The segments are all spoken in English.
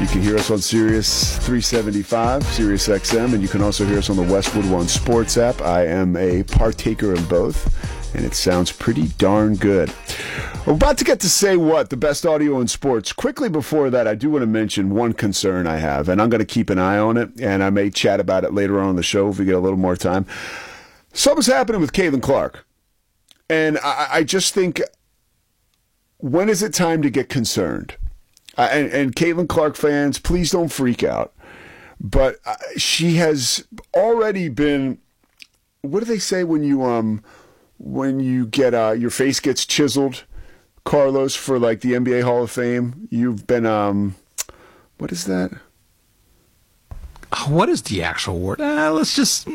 You can hear us on Sirius 375, Sirius XM, and you can also hear us on the Westwood One Sports app. I am a partaker of both, and it sounds pretty darn good. We're about to get to Say What, the best audio in sports. Quickly before that, I do want to mention one concern I have, and I'm going to keep an eye on it, and I may chat about it later on in the show if we get a little more time. Something's happening with Caitlin Clark, and I just think, when is it time to get concerned? And Caitlin Clark fans, please don't freak out. But she has already been, what do they say when you get your face gets chiseled, Carlos, for like the NBA Hall of Fame? You've been what is that? What is the actual word? Let's just.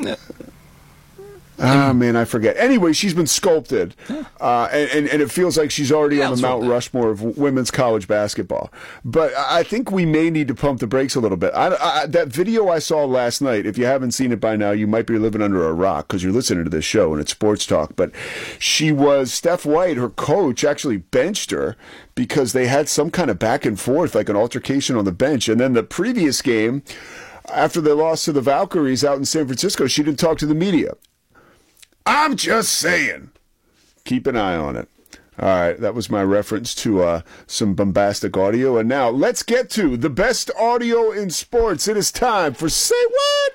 Man, I forget. Anyway, she's been sculpted, and it feels like she's already on the Mount Rushmore of women's college basketball. But I think we may need to pump the brakes a little bit. That video I saw last night, if you haven't seen it by now, you might be living under a rock because you're listening to this show and it's sports talk. But Steph White, her coach, actually benched her because they had some kind of back and forth, like an altercation on the bench. And then the previous game, after they lost to the Valkyries out in San Francisco, she didn't talk to the media. I'm just saying. Keep an eye on it. All right, that was my reference to some bombastic audio. And now let's get to the best audio in sports. It is time for Say What?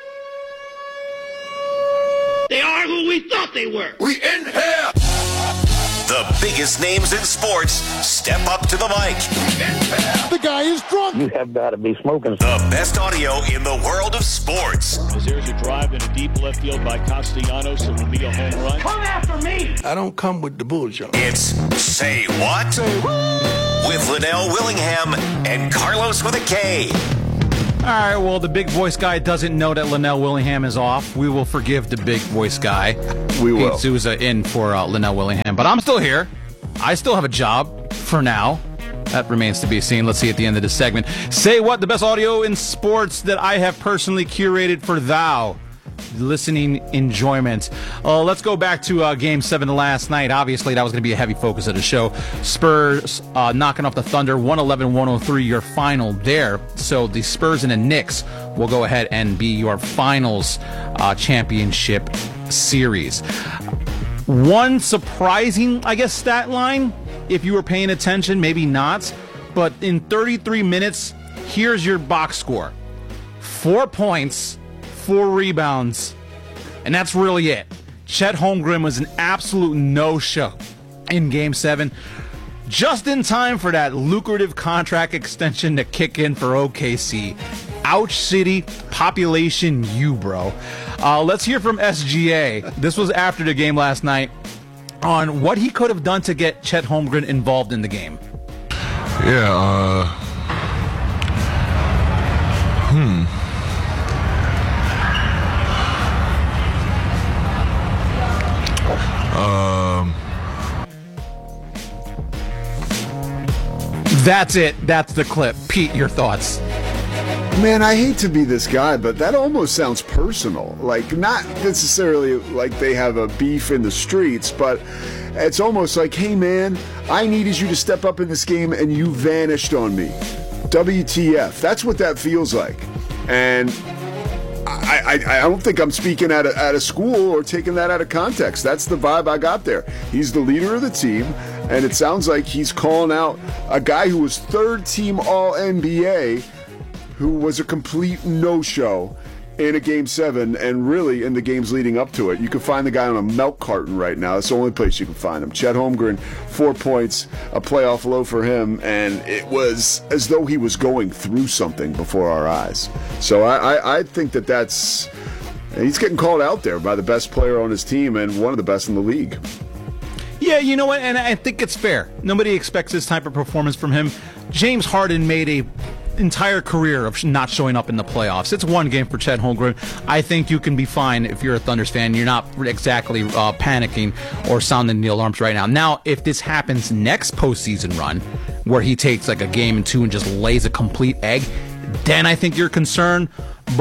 They are who we thought they were. We in here. The biggest names in sports step up to the mic. The guy is drunk. You have got to be smoking. The best audio in the world of sports. As there's a drive in a deep left field by Castellanos, it will be a home run. Come after me. I don't come with the bullshit. It's Say What? Say what? With Linnell Willingham and Carlos with a K. All right, well, the big voice guy doesn't know that Linnell Willingham is off. We will forgive the big voice guy. We will. Pete Souza in for Linnell Willingham. But I'm still here. I still have a job for now. That remains to be seen. Let's see at the end of this segment. Say What, the best audio in sports that I have personally curated for thou listening enjoyment. Let's go back to Game 7 last night. Obviously, that was going to be a heavy focus of the show. Spurs knocking off the Thunder, 111-103, your final there. So the Spurs and the Knicks will go ahead and be your finals championship series. One surprising, I guess, stat line, if you were paying attention, maybe not, but in 33 minutes, here's your box score. 4 points, 4 rebounds, and that's really it. Chet Holmgren was an absolute no-show in Game 7, just in time for that lucrative contract extension to kick in for OKC. Ouch City, population you, bro. Let's hear from SGA. This was after the game last night on what he could have done to get Chet Holmgren involved in the game. Yeah, That's it. That's the clip. Pete, your thoughts? Man, I hate to be this guy, but that almost sounds personal. Like, not necessarily like they have a beef in the streets, but it's almost like, hey, man, I needed you to step up in this game, and you vanished on me. WTF. That's what that feels like. And I don't think I'm speaking out of school or taking that out of context. That's the vibe I got there. He's the leader of the team, and it sounds like he's calling out a guy who was third-team All-NBA, who was a complete no-show in a Game 7, and really in the games leading up to it. You can find the guy on a milk carton right now. That's the only place you can find him. Chet Holmgren, 4 points, a playoff low for him, and it was as though he was going through something before our eyes. So I think that's... He's getting called out there by the best player on his team and one of the best in the league. Yeah, you know what? And I think it's fair. Nobody expects this type of performance from him. James Harden made a entire career of not showing up in the playoffs. It's one game for Chet Holmgren. I think you can be fine if you're a Thunders fan. You're not exactly panicking or sounding the alarms right now. Now, if this happens next postseason run, where he takes like a game and two and just lays a complete egg, then I think you're concerned. But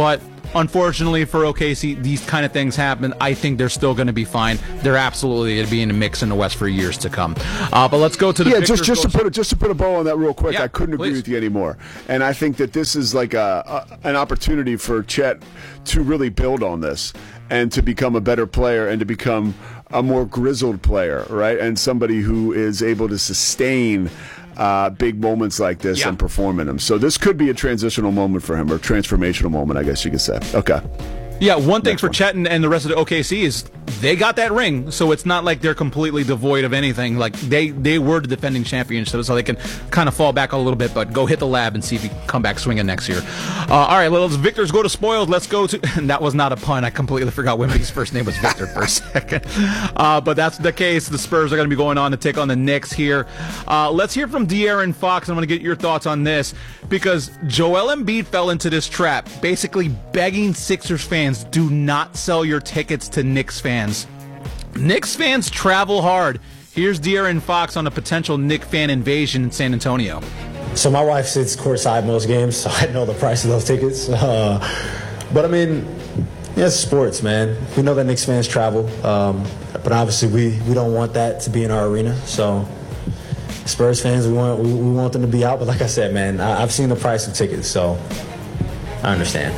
unfortunately for OKC, these kind of things happen. I think they're still going to be fine. They're absolutely going to be in the mix in the West for years to come. But let's go to the just to put a bow on that real quick. Yeah, I couldn't agree please. with you anymore. And I think that this is like an opportunity for Chet to really build on this and to become a better player and to become a more grizzled player, right? And somebody who is able to sustain big moments like this and perform in them. So this could be a transitional moment for him, or transformational moment, I guess you could say. Okay. Yeah, one thing for Chet and the rest of the OKC is they got that ring, so it's not like they're completely devoid of anything. Like they were the defending champions, so they can kind of fall back a little bit, but go hit the lab and see if you can come back swinging next year. All right, well, let's Victor's go to spoiled. Let's go to, and that was not a pun. I completely forgot Wemby's first name was Victor for a second. But that's the case. The Spurs are going to be going on to take on the Knicks here. Let's hear from De'Aaron Fox. I'm going to get your thoughts on this because Joel Embiid fell into this trap, basically begging Sixers fans, do not sell your tickets to Knicks fans. Knicks fans travel hard. Here's De'Aaron Fox on a potential Knicks fan invasion in San Antonio. So my wife sits courtside most games, so I know the price of those tickets. But I mean, yeah, it's sports, man. We know that Knicks fans travel, but obviously we don't want that to be in our arena. So Spurs fans, we want them to be out. But like I said, man, I've seen the price of tickets, so I understand.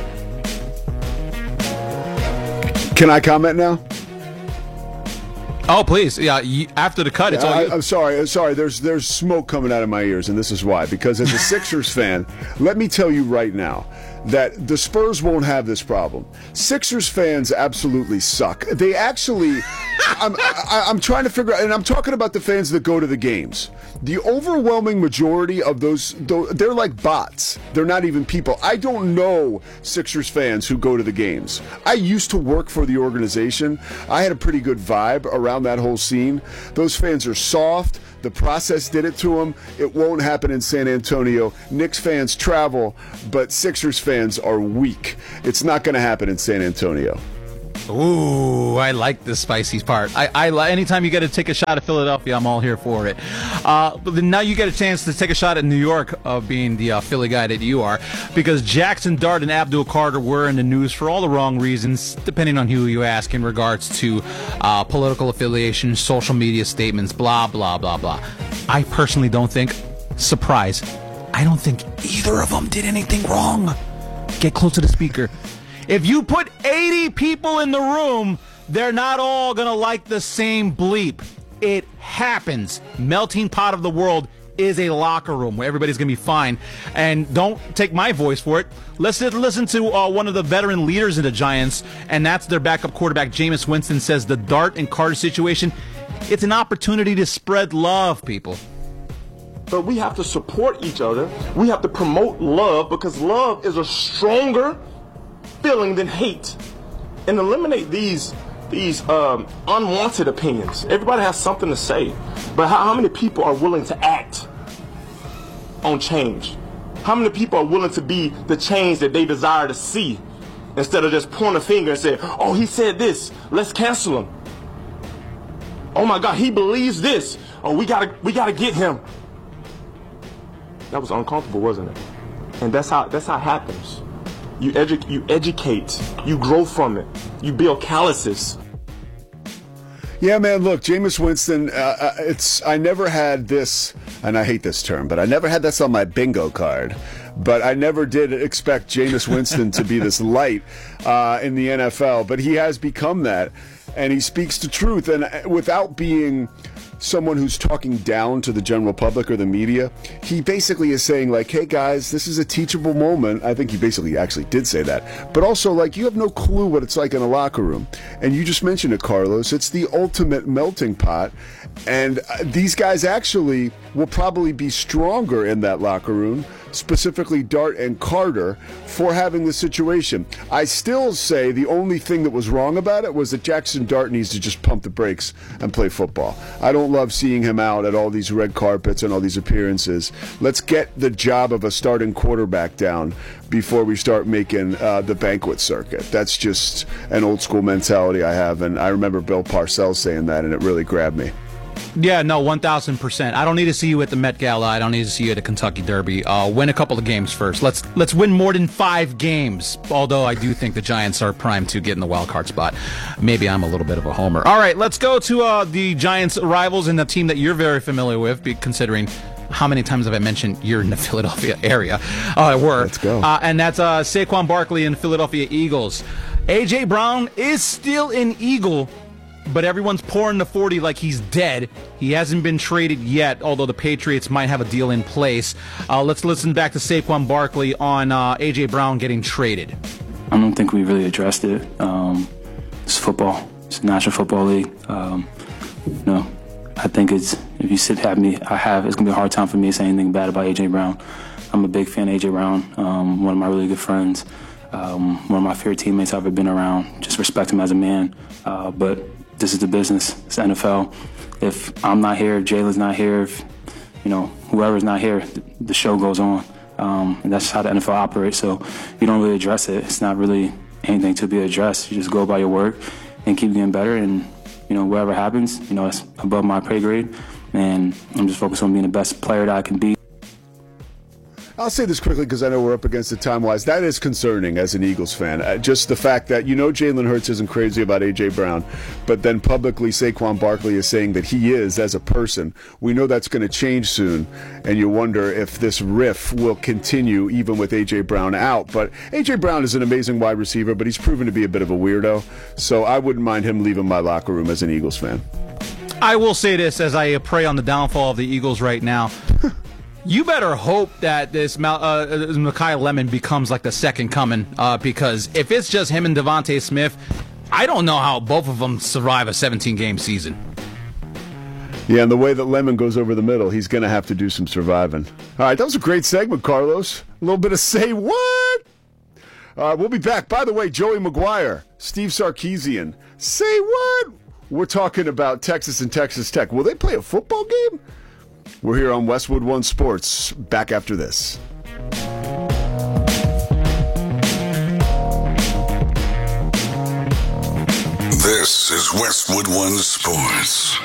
Can I comment now? Oh, please. Yeah, after the cut, it's all you. I'm sorry. There's smoke coming out of my ears, and this is why. Because as a Sixers fan, let me tell you right now that the Spurs won't have this problem. Sixers fans absolutely suck. They actually, I'm trying to figure out, and I'm talking about the fans that go to the games. The overwhelming majority of those, they're like bots. They're not even people. I don't know Sixers fans who go to the games. I used to work for the organization. I had a pretty good vibe around that whole scene. Those fans are soft. The process did it to them. It won't happen in San Antonio. Knicks fans travel, but Sixers fans are weak. It's not going to happen in San Antonio. Ooh, I like the spicy part. I anytime you get to take a shot at Philadelphia, I'm all here for it. But then now you get a chance to take a shot at New York, being the Philly guy that you are, because Jackson Dart and Abdul Carter were in the news for all the wrong reasons, depending on who you ask, in regards to political affiliation, social media statements, blah, blah, blah, blah. I personally don't think, surprise, I don't think either of them did anything wrong. Get close to the speaker. If you put 80 people in the room, they're not all going to like the same bleep. It happens. Melting pot of the world is a locker room where everybody's going to be fine. And don't take my voice for it. Let's listen to one of the veteran leaders in the Giants, and that's their backup quarterback, Jameis Winston, says the Dart and Carter situation, it's an opportunity to spread love, people. But we have to support each other. We have to promote love, because love is a stronger feeling than hate, and eliminate these unwanted opinions. Everybody has something to say, but how many people are willing to act on change? How many people are willing to be the change that they desire to see, instead of just pointing a finger and saying, oh, he said this, let's cancel him. Oh my God, he believes this. Oh, we gotta get him. That was uncomfortable, wasn't it? And that's how it happens. You educate, you grow from it, you build calluses. Yeah, man, look, Jameis Winston, I never had this, and I hate this term, but I never had this on my bingo card. But I never did expect Jameis Winston to be this light in the NFL, but he has become that, and he speaks the truth, and without being someone who's talking down to the general public or the media, he basically is saying, like, hey guys, this is a teachable moment. I think he basically actually did say that. But also, like, you have no clue what it's like in a locker room. And you just mentioned it, Carlos. It's the ultimate melting pot. And these guys actually will probably be stronger in that locker room, specifically Dart and Carter, for having the situation. I still say the only thing that was wrong about it was that Jackson Dart needs to just pump the brakes and play football. I don't love seeing him out at all these red carpets and all these appearances. Let's get the job of a starting quarterback down before we start making the banquet circuit. That's just an old school mentality I have, and I remember Bill Parcells saying that, and it really grabbed me. Yeah, no, 1,000%. I don't need to see you at the Met Gala. I don't need to see you at the Kentucky Derby. Win a couple of games first. Let's win more than 5 games. Although I do think the Giants are primed to get in the wild card spot. Maybe I'm a little bit of a homer. All right, let's go to the Giants' rivals and the team that you're very familiar with, considering how many times have I mentioned you're in the Philadelphia area? Let's go. And that's Saquon Barkley and Philadelphia Eagles. A.J. Brown is still an Eagle, but everyone's pouring the 40 like he's dead. He hasn't been traded yet, although the Patriots might have a deal in place. Let's listen back to Saquon Barkley on A.J. Brown getting traded. I don't think we really addressed it. It's football. It's the National Football League. I think if you it's going to be a hard time for me to say anything bad about A.J. Brown. I'm a big fan of A.J. Brown, one of my really good friends, one of my favorite teammates I've ever been around. Just respect him as a man. But this is the business. It's the NFL. If I'm not here, if Jalen's not here, if whoever's not here, the show goes on. And that's how the NFL operates. So you don't really address it. It's not really anything to be addressed. You just go by your work and keep getting better. And whatever happens, it's above my pay grade. And I'm just focused on being the best player that I can be. I'll say this quickly because I know we're up against it time-wise. That is concerning as an Eagles fan. Just the fact that Jalen Hurts isn't crazy about A.J. Brown, but then publicly Saquon Barkley is saying that he is as a person. We know that's going to change soon, and you wonder if this riff will continue even with A.J. Brown out. But A.J. Brown is an amazing wide receiver, but he's proven to be a bit of a weirdo, so I wouldn't mind him leaving my locker room as an Eagles fan. I will say this as I prey on the downfall of the Eagles right now. You better hope that this Mekhi Lemon becomes like the second coming, because if it's just him and Devontae Smith, I don't know how both of them survive a 17-game season. Yeah, and the way that Lemon goes over the middle, he's going to have to do some surviving. All right, that was a great segment, Carlos. A little bit of Say What? We'll be back. By the way, Joey McGuire, Steve Sarkisian, Say What? We're talking about Texas and Texas Tech. Will they play a football game? We're here on Westwood One Sports. Back after this. This is Westwood One Sports.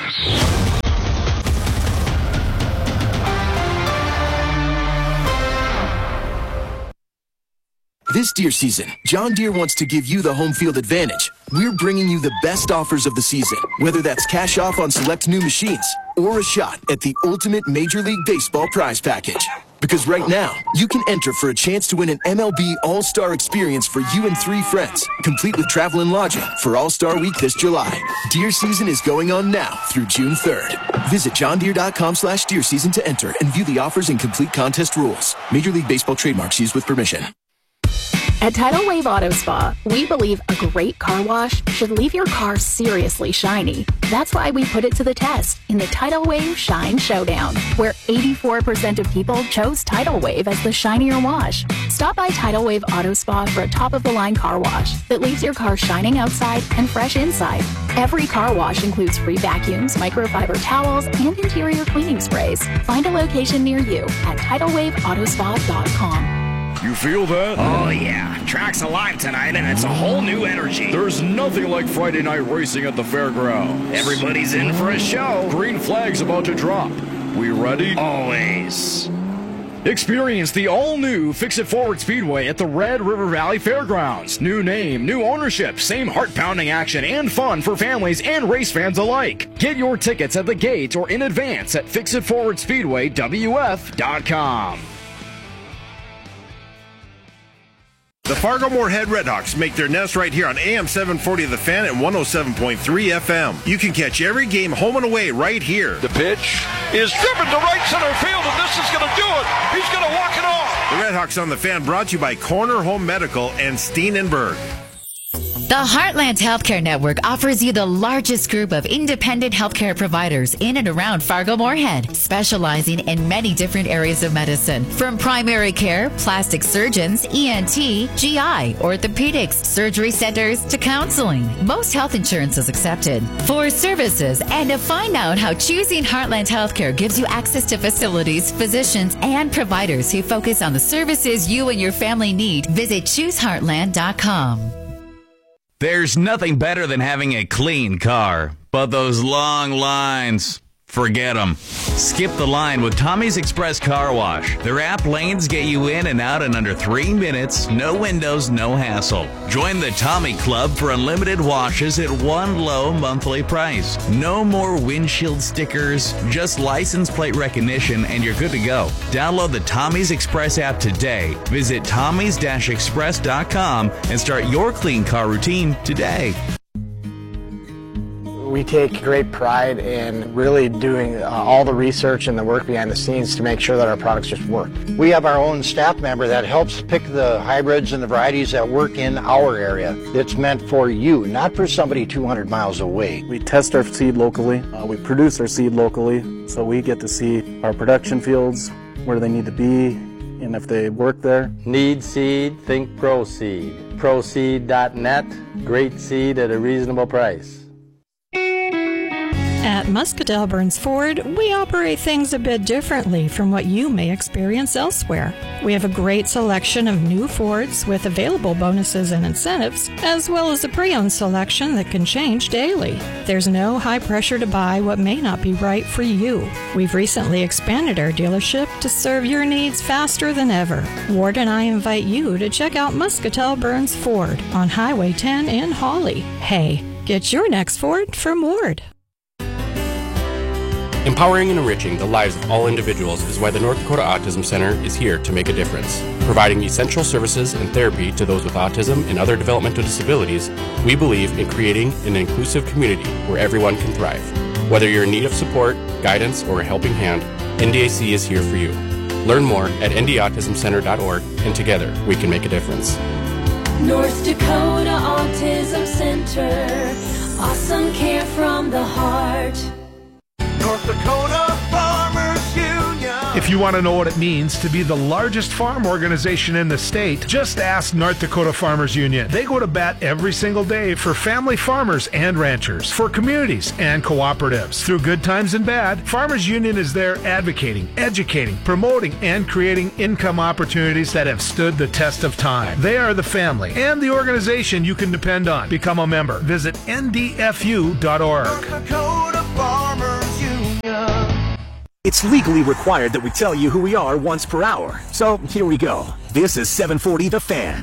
This Deere season, John Deere wants to give you the home field advantage. We're bringing you the best offers of the season, whether that's cash off on select new machines or a shot at the ultimate Major League Baseball prize package. Because right now, you can enter for a chance to win an MLB All-Star experience for you and 3 friends, complete with travel and lodging for All-Star Week this July. Deer season is going on now through June 3rd. Visit johndeere.com/Deer season to enter and view the offers and complete contest rules. Major League Baseball trademarks used with permission. At Tidal Wave Auto Spa, we believe a great car wash should leave your car seriously shiny. That's why we put it to the test in the Tidal Wave Shine Showdown, where 84% of people chose Tidal Wave as the shinier wash. Stop by Tidal Wave Auto Spa for a top-of-the-line car wash that leaves your car shining outside and fresh inside. Every car wash includes free vacuums, microfiber towels, and interior cleaning sprays. Find a location near you at TidalWaveAutospa.com. You feel that? Oh, yeah. Track's alive tonight, and it's a whole new energy. There's nothing like Friday night racing at the fairgrounds. Everybody's in for a show. Green flag's about to drop. We ready? Always. Experience the all-new Fix-It Forward Speedway at the Red River Valley Fairgrounds. New name, new ownership, same heart-pounding action and fun for families and race fans alike. Get your tickets at the gate or in advance at FixItForwardSpeedwayWF.com. The Fargo-Moorhead Redhawks make their nest right here on AM 740 The Fan and 107.3 FM. You can catch every game home and away right here. The pitch is driven to right center field, and this is going to do it. He's going to walk it off. The Redhawks on The Fan brought to you by Corner Home Medical and Steenenberg. The Heartland Healthcare Network offers you the largest group of independent healthcare providers in and around Fargo-Moorhead, specializing in many different areas of medicine, from primary care, plastic surgeons, ENT, GI, orthopedics, surgery centers, to counseling. Most health insurance is accepted. For services and to find out how choosing Heartland Healthcare gives you access to facilities, physicians, and providers who focus on the services you and your family need, visit ChooseHeartland.com. There's nothing better than having a clean car, but those long lines. Forget them. Skip the line with Tommy's Express Car Wash. Their app lanes get you in and out in under 3 minutes. No windows, no hassle. Join the Tommy Club for unlimited washes at one low monthly price. No more windshield stickers, just license plate recognition, and you're good to go. Download the Tommy's Express app today. Visit tommys-express.com and start your clean car routine today. We take great pride in really doing all the research and the work behind the scenes to make sure that our products just work. We have our own staff member that helps pick the hybrids and the varieties that work in our area. It's meant for you, not for somebody 200 miles away. We test our seed locally. We produce our seed locally, so we get to see our production fields, where they need to be, and if they work there. Need seed? Think ProSeed. ProSeed.net. Great seed at a reasonable price. At Muscatel Burns Ford, we operate things a bit differently from what you may experience elsewhere. We have a great selection of new Fords with available bonuses and incentives, as well as a pre-owned selection that can change daily. There's no high pressure to buy what may not be right for you. We've recently expanded our dealership to serve your needs faster than ever. Ward and I invite you to check out Muscatel Burns Ford on Highway 10 in Hawley. Hey, get your next Ford from Ward. Empowering and enriching the lives of all individuals is why the North Dakota Autism Center is here to make a difference. Providing essential services and therapy to those with autism and other developmental disabilities, we believe in creating an inclusive community where everyone can thrive. Whether you're in need of support, guidance, or a helping hand, NDAC is here for you. Learn more at ndautismcenter.org, and together we can make a difference. North Dakota Autism Center, awesome care from the heart. North Dakota Farmers Union. If you want to know what it means to be the largest farm organization in the state, just ask North Dakota Farmers Union. They go to bat every single day for family farmers and ranchers, for communities and cooperatives. Through good times and bad, Farmers Union is there advocating, educating, promoting, and creating income opportunities that have stood the test of time. They are the family and the organization you can depend on. Become a member. Visit ndfu.org. North Dakota Farmers Union. It's legally required that we tell you who we are once per hour. So here we go. This is 740 The Fan,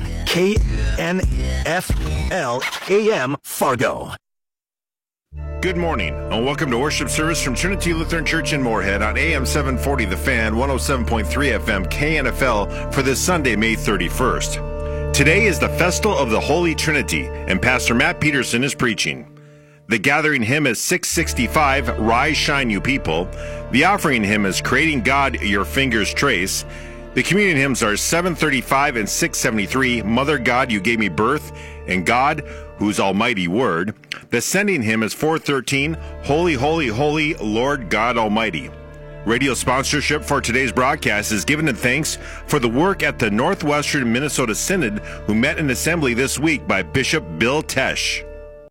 KNFL AM Fargo. Good morning, and welcome to worship service from Trinity Lutheran Church in Moorhead on AM 740 The Fan, 107.3 FM, KNFL for this Sunday, May 31st. Today is the Festal of the Holy Trinity, and Pastor Matt Peterson is preaching. The gathering hymn is 665, Rise, Shine, You People. The offering hymn is Creating God, Your Fingers Trace. The communion hymns are 735 and 673, Mother God, You Gave Me Birth, and God, Whose Almighty Word. The sending hymn is 413, Holy, Holy, Holy, Lord God Almighty. Radio sponsorship for today's broadcast is given in thanks for the work at the Northwestern Minnesota Synod, who met in assembly this week by Bishop Bill Tesh.